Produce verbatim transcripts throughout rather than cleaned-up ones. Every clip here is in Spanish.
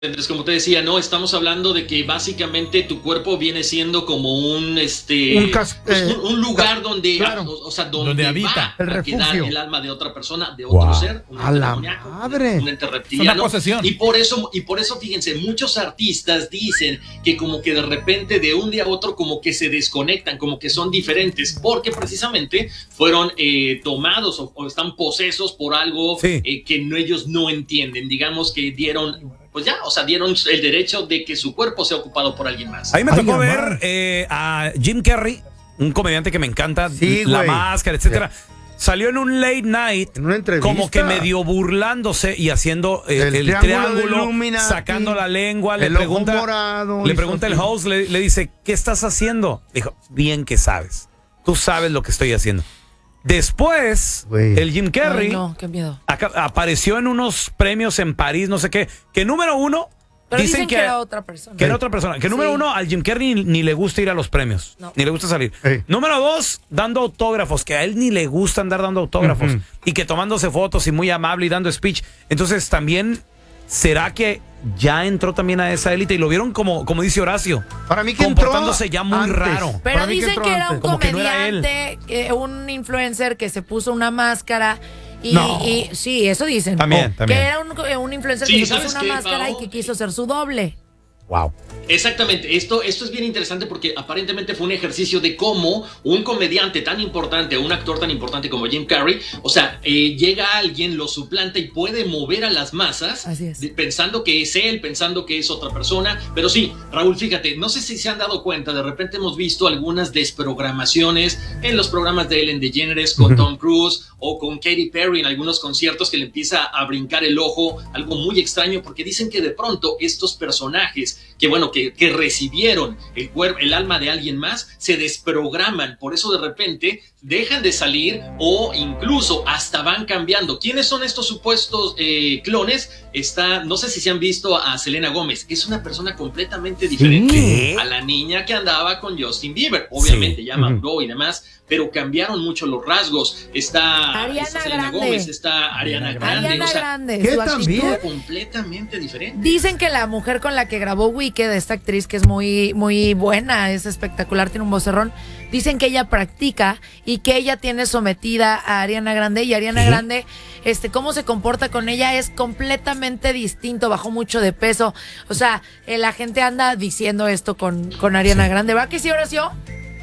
Entonces, como te decía, no, estamos hablando de que básicamente tu cuerpo viene siendo como un este un, cas pues, eh, un, un lugar donde, claro, o, o sea, donde, donde habita va el a quedar refugio. el alma de otra persona, de otro wow. ser, un a la demoníaco, madre. un ente Es una reptiliano. posesión. Y por eso, y por eso, fíjense, muchos artistas dicen que como que de repente de un día a otro como que se desconectan, como que son diferentes, porque precisamente fueron eh, tomados o, o están posesos por algo sí. eh, que no, ellos no entienden. Digamos que dieron pues ya, o sea, dieron el derecho de que su cuerpo sea ocupado por alguien más. A mí me tocó Ay, ver eh, a Jim Carrey, un comediante que me encanta, sí, La güey. Máscara, etcétera. Sí. Salió en un late night, en una entrevista, como que medio burlándose y haciendo eh, el, el triángulo, triángulo sacando la lengua. Le el pregunta, morado, le pregunta el host, le, le dice, ¿qué estás haciendo? Dijo, bien que sabes. Tú sabes lo que estoy haciendo. Después, wey. el Jim Carrey Ay, no, qué miedo. Acá, apareció en unos premios en París, no sé qué, que número uno... Pero dicen, dicen que, que era otra persona. Que era otra persona. Que sí. Número uno, al Jim Carrey ni, ni le gusta ir a los premios. No. Ni le gusta salir. Hey. Número dos, dando autógrafos. Que a él ni le gusta andar dando autógrafos. Uh-huh. Y que tomándose fotos y muy amable y dando speech. Entonces también, ¿será que ya entró también a esa élite? Y lo vieron como, como dice Horacio. Para mí que comportándose ya muy antes. raro. Pero dicen que, que era un como comediante, que no un influencer que se puso una máscara. Y, no. y sí, eso dicen. También, oh, también. Que era un, un influencer sí, que se puso una qué, máscara Pau? y que quiso ser su doble. Wow. Exactamente, esto, esto es bien interesante porque aparentemente fue un ejercicio de cómo un comediante tan importante, un actor tan importante como Jim Carrey, o sea, eh, llega alguien, lo suplanta y puede mover a las masas. Así es. de, pensando que es él, pensando que es otra persona. Pero sí, Raúl, fíjate, no sé si se han dado cuenta, de repente hemos visto algunas desprogramaciones en los programas de Ellen DeGeneres con uh-huh. Tom Cruise o con Katy Perry en algunos conciertos que le empieza a brincar el ojo, algo muy extraño porque dicen que de pronto estos personajes que bueno, que, que recibieron el cuerpo, el alma de alguien más, se desprograman, por eso de repente dejan de salir o incluso hasta van cambiando. ¿Quiénes son estos supuestos eh, clones? Está, no sé si se han visto a Selena Gómez, es una persona completamente diferente ¿Qué? a la niña que andaba con Justin Bieber, obviamente sí. ya maduró uh-huh. y demás, pero cambiaron mucho los rasgos. Está, Ariana está Selena Grande. Gómez, está Ariana Grande, Ariana o sea, Grande, ¿qué también? completamente diferente. Dicen que la mujer con la que grabó Wicked, esta actriz que es muy, muy buena, es espectacular, tiene un vocerrón, dicen que ella practica y que ella tiene sometida a Ariana Grande y Ariana ¿Sí? Grande, este, cómo se comporta con ella es completamente distinto, bajó mucho de peso, o sea, eh, la gente anda diciendo esto con, con Ariana sí. Grande, ¿va que sí, Horacio?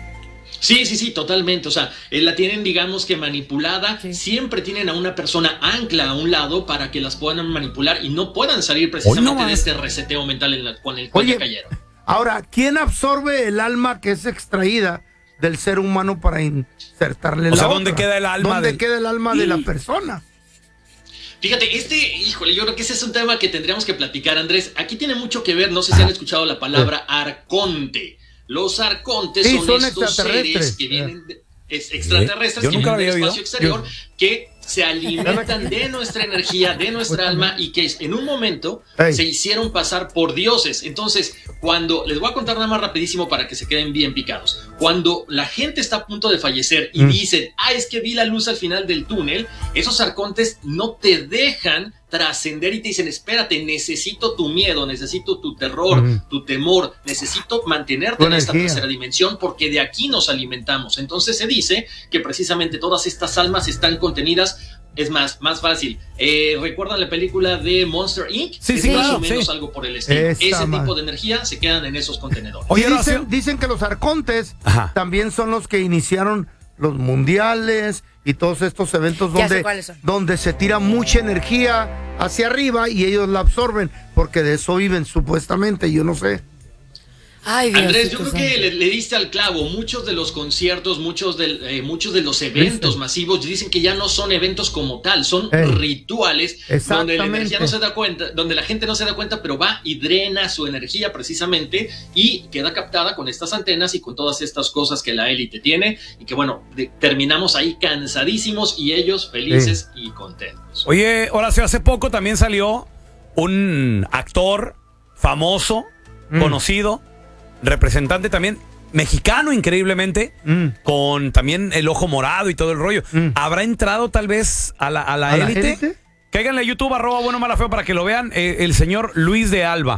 Sí, sí, sí, totalmente. O sea, eh, la tienen, digamos que manipulada. Sí. Siempre tienen a una persona ancla a un lado para que las puedan manipular y no puedan salir precisamente no de este reseteo mental en la, con el cual Oye, ya cayeron. Ahora, ¿quién absorbe el alma que es extraída del ser humano para insertarle o la sea, otra? ¿dónde queda el alma? ¿Dónde del... queda el alma sí. de la persona? Fíjate, este, híjole, yo creo que ese es un tema que tendríamos que platicar, Andrés. Aquí tiene mucho que ver, no sé si han escuchado la palabra arconte. Los arcontes sí, son, son estos seres que vienen de, es, extraterrestres Yo que nunca vienen del espacio oído. exterior Yo... que se alimentan de nuestra energía, de nuestra alma y que en un momento hey. se hicieron pasar por dioses. Entonces, cuando, les voy a contar nada más rapidísimo para que se queden bien picados. Cuando la gente está a punto de fallecer y mm. dicen, ah, es que vi la luz al final del túnel, esos arcontes no te dejan trascender y te dicen, espérate, necesito tu miedo, necesito tu terror, mm. tu temor, necesito mantenerte en esta tercera dimensión porque de aquí nos alimentamos. Entonces se dice que precisamente todas estas almas están contenidas. Es más, más fácil. Eh, ¿Recuerdan la película de Monster incorporated? Sí, es sí, más claro, o menos sí. algo por el estilo. Esa Ese man. tipo de energía se quedan en esos contenedores. Oye, dicen, dicen que los arcontes Ajá. también son los que iniciaron los mundiales y todos estos eventos donde, donde se tira mucha energía hacia arriba y ellos la absorben, porque de eso viven supuestamente, yo no sé. Ay, Dios, Andrés, yo creo santo. que le, le diste al clavo. Muchos de los conciertos, muchos de, eh, muchos de los eventos ¿Viste? masivos dicen que ya no son eventos como tal, son Ey, rituales donde la energía no se da cuenta, donde la gente no se da cuenta, pero va y drena su energía precisamente y queda captada con estas antenas y con todas estas cosas que la élite tiene y que bueno, de, terminamos ahí cansadísimos y ellos felices Ey. y contentos. Oye, Horacio, hace poco también salió un actor famoso, mm. conocido, representante también mexicano increíblemente, mm. con también el ojo morado y todo el rollo. Mm. ¿Habrá entrado tal vez a la, a la élite? Cáiganle a YouTube, arroba bueno mala feo, para que lo vean. Eh, el señor Luis de Alba.